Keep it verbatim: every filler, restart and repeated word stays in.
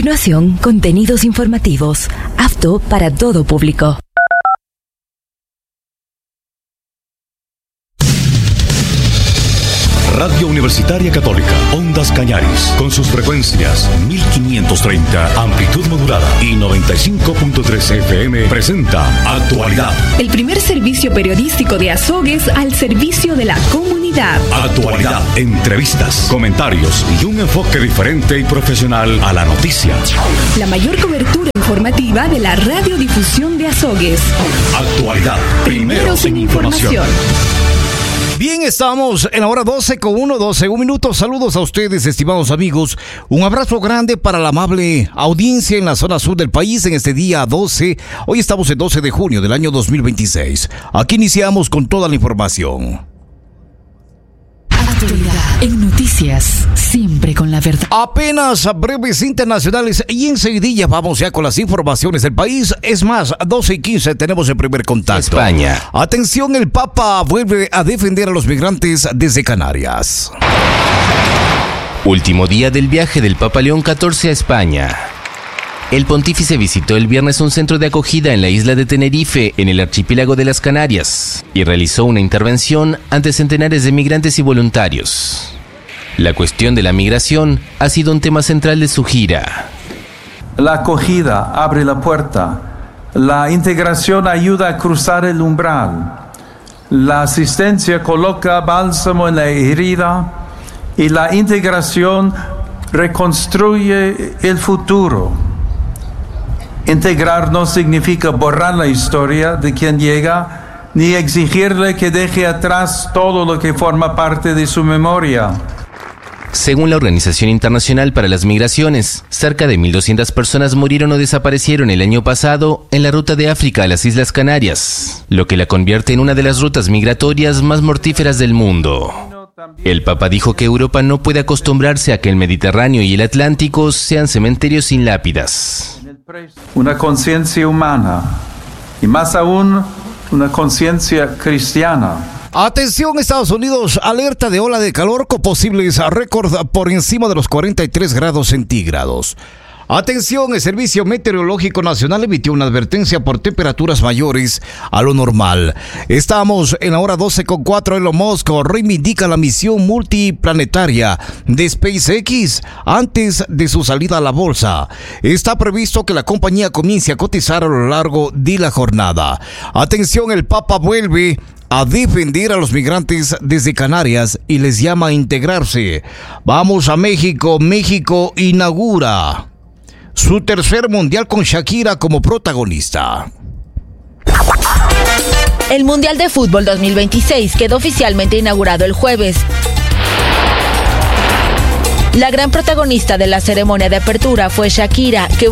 continuación, contenidos informativos, apto para todo público. Radio Universitaria Católica, Ondas Cañaris, con sus frecuencias mil quinientos treinta, amplitud modulada y noventa y cinco punto tres F M, presenta Actualidad. El primer servicio periodístico de Azogues al servicio de la comunidad. Actualidad, entrevistas, comentarios y un enfoque diferente y profesional a la noticia. La mayor cobertura informativa de la radiodifusión de Azogues. Actualidad, primeros en información. Bien, estamos en la hora doce con uno, doce, un minuto. Saludos a ustedes, estimados amigos. Un abrazo grande para la amable audiencia en la zona sur del país en este día doce. Hoy estamos el doce de junio del año dos mil veintiséis. Aquí iniciamos con toda la información. Actualidad en noticias, siempre con la verdad. Apenas breves internacionales y enseguidilla vamos ya con las informaciones del país. Es más, doce y quince tenemos el primer contacto. España. Atención, el Papa vuelve a defender a los migrantes desde Canarias. Último día del viaje del Papa León catorce a España. El pontífice visitó el viernes un centro de acogida en la isla de Tenerife, en el archipiélago de las Canarias, y realizó una intervención ante centenares de migrantes y voluntarios. La cuestión de la migración ha sido un tema central de su gira. La acogida abre la puerta, la integración ayuda a cruzar el umbral, la asistencia coloca bálsamo en la herida y la integración reconstruye el futuro. Integrar no significa borrar la historia de quien llega, ni exigirle que deje atrás todo lo que forma parte de su memoria. Según la Organización Internacional para las Migraciones, cerca de mil doscientas personas murieron o desaparecieron el año pasado en la ruta de África a las Islas Canarias, lo que la convierte en una de las rutas migratorias más mortíferas del mundo. El Papa dijo que Europa no puede acostumbrarse a que el Mediterráneo y el Atlántico sean cementerios sin lápidas. Una conciencia humana y más aún una conciencia cristiana. Atención, Estados Unidos, alerta de ola de calor con posibles récords por encima de los cuarenta y tres grados centígrados. Atención, el Servicio Meteorológico Nacional emitió una advertencia por temperaturas mayores a lo normal. Estamos en la hora doce con cuatro. Elon Musk reivindica la misión multiplanetaria de SpaceX antes de su salida a la bolsa. Está previsto que la compañía comience a cotizar a lo largo de la jornada. Atención, el Papa vuelve a defender a los migrantes desde Canarias y les llama a integrarse. Vamos a México. México inaugura su tercer mundial con Shakira como protagonista. El Mundial de Fútbol dos mil veintiséis quedó oficialmente inaugurado el jueves. La gran protagonista de la ceremonia de apertura fue Shakira, que